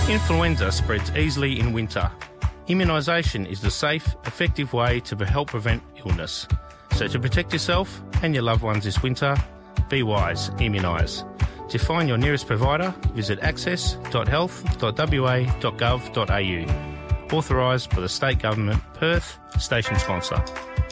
Influenza spreads easily in winter. Immunisation is the safe, effective way to help prevent illness. So to protect yourself and your loved ones this winter, be wise, immunise. To find your nearest provider, visit access.health.wa.gov.au. Authorised by the State Government, Perth, station sponsor.